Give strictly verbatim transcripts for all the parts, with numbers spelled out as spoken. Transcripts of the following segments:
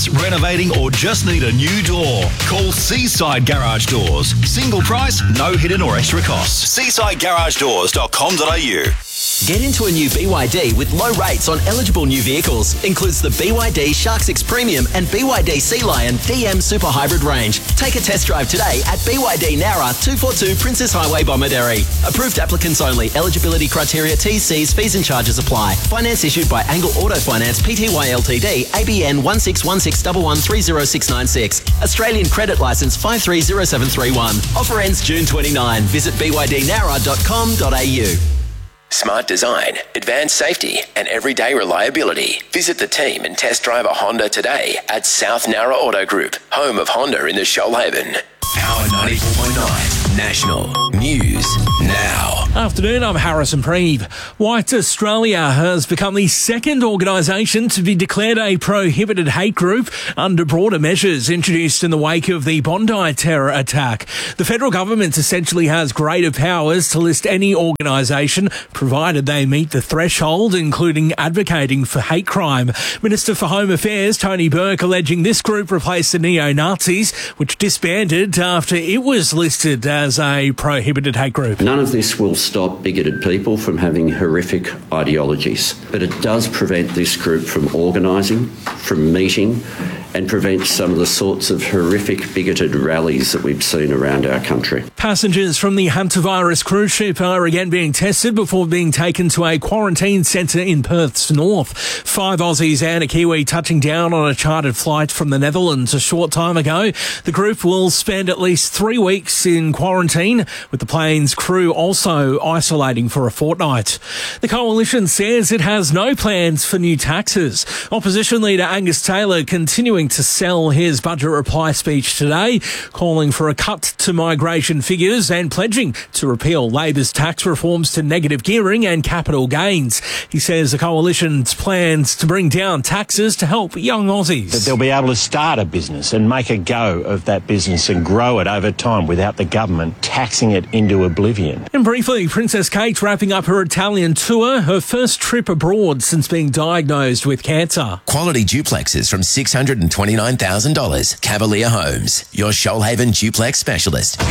Renovating or just need a new door? Call Seaside Garage Doors. Single price, no hidden or extra costs. seaside garage doors dot com dot a u. Get into a new B Y D with low rates on eligible new vehicles. Includes the B Y D Shark six Premium and B Y D Sea Lion D M Super Hybrid range. Take a test drive today at B Y D Nowra two forty-two Princess Highway, Bomaderry. Approved applicants only. Eligibility criteria, T's, C's, fees and charges apply. Finance issued by Angle Auto Finance Pty Ltd, A B N one six one six one one three zero six nine six. Australian credit licence five three zero seven three one. Offer ends June twenty-ninth. Visit b y d nowra dot com dot a u. Smart design, advanced safety and everyday reliability. Visit the team and test drive a Honda today at South Nowra Auto Group, home of Honda in the Shoalhaven. Power ninety-four point nine National News Now. Afternoon, I'm Harrison Preeve. White Australia has become the second organisation to be declared a prohibited hate group under broader measures introduced in the wake of the Bondi terror attack. The federal government essentially has greater powers to list any organisation, provided they meet the threshold, including advocating for hate crime. Minister for Home Affairs, Tony Burke, alleging this group replaced the neo-Nazis, which disbanded after it was listed as a prohibited hate group. None of this will stop bigoted people from having horrific ideologies, but it does prevent this group from organising, from meeting, and prevent some of the sorts of horrific bigoted rallies that we've seen around our country. Passengers from the hantavirus cruise ship are again being tested before being taken to a quarantine centre in Perth's north. Five Aussies and a Kiwi touching down on a chartered flight from the Netherlands a short time ago. The group will spend at least three weeks in quarantine, with the plane's crew also isolating for a fortnight. The coalition says it has no plans for new taxes. Opposition leader Angus Taylor continuing to sell his budget reply speech today, calling for a cut to migration figures and pledging to repeal Labor's tax reforms to negative gearing and capital gains. He says the coalition's plans to bring down taxes to help young Aussies. That they'll be able to start a business and make a go of that business and grow it over time without the government taxing it into oblivion. And briefly, Princess Kate wrapping up her Italian tour, her first trip abroad since being diagnosed with cancer. Quality duplexes from six hundred twenty-nine thousand dollars. Cavalier Homes, your Shoalhaven duplex specialist.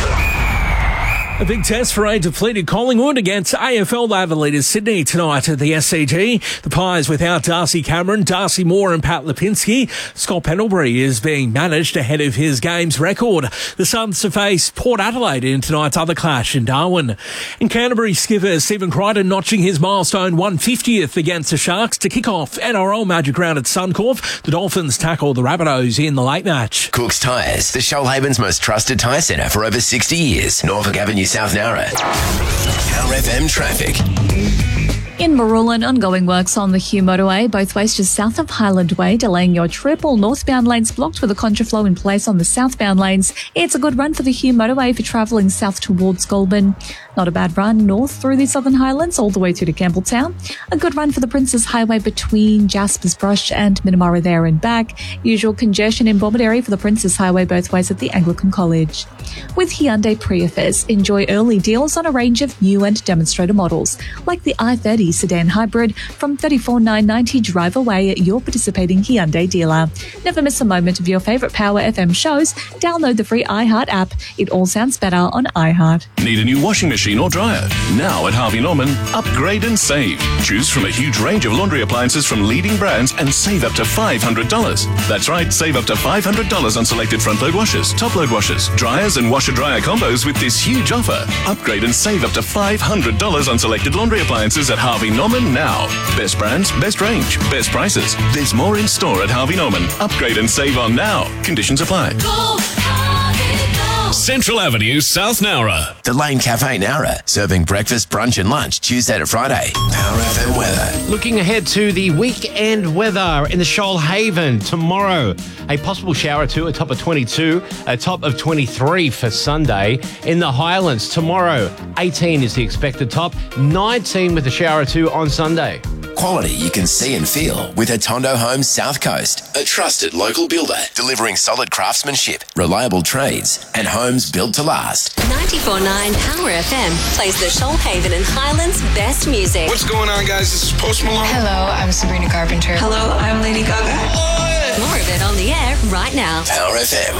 A big test for a depleted Collingwood against A F L ladder leaders Sydney tonight at the S C G. The Pies without Darcy Cameron, Darcy Moore and Pat Lipinski. Scott Pendlebury is being managed ahead of his game's record. The Suns to face Port Adelaide in tonight's other clash in Darwin. In Canterbury, skipper Stephen Crichton notching his milestone one hundred fiftieth against the Sharks to kick off N R L Magic Round at Suncorp. The Dolphins tackle the Rabbitohs in the late match. Cook's Tyres, the Shoalhaven's most trusted tyre centre for over sixty years. Norfolk Avenue, South Nowra. Power F M traffic. In Marulan, ongoing works on the Hugh Motorway, both ways just south of Highland Way, delaying your trip. All northbound lanes blocked with a contraflow in place on the southbound lanes. It's a good run for the Hugh Motorway if you're travelling south towards Goulburn. Not a bad run north through the Southern Highlands all the way through to Campbelltown. A good run for the Princes Highway between Jaspers Brush and Minamara there and back. Usual congestion in Bomaderry for the Princes Highway both ways at the Anglican College. With Hyundai Priuses, enjoy early deals on a range of new and demonstrator models, like the i thirty sedan hybrid from thirty-four thousand nine hundred ninety dollars. Drive away at your participating Hyundai dealer. Never miss a moment of your favourite Power F M shows. Download the free iHeart app. It all sounds better on iHeart. Need a new washing machine or dryer? Now at Harvey Norman, upgrade and save. Choose from a huge range of laundry appliances from leading brands and save up to five hundred dollars. That's right, save up to five hundred dollars on selected front-load washers, top-load washers, dryers and washer-dryer combos with this huge offer. Upgrade and save up to five hundred dollars on selected laundry appliances at Harvey Norman now. Best brands, best range, best prices. There's more in store at Harvey Norman. Upgrade and save on now. Conditions apply. Go, Harvey, go. Central Avenue, South Nowra. The Lane Cafe Nowra, serving breakfast, brunch and lunch Tuesday to Friday. Power F M weather. Looking ahead to the weekend weather in the Shoalhaven tomorrow. A possible shower or two, a top of twenty-two, a top of twenty-three for Sunday. In the Highlands tomorrow, eighteen is the expected top, nineteen with a shower or two on Sunday. Quality you can see and feel with Atondo Homes South Coast, a trusted local builder delivering solid craftsmanship, reliable trades and homes built to last. ninety-four point nine Power F M plays the Shoalhaven and Highlands best music. What's going on, guys? This is Post Malone. Hello, I'm Sabrina Carpenter. Hello, I'm Lady Gaga. Oh, More of it on the air right now. Power F M.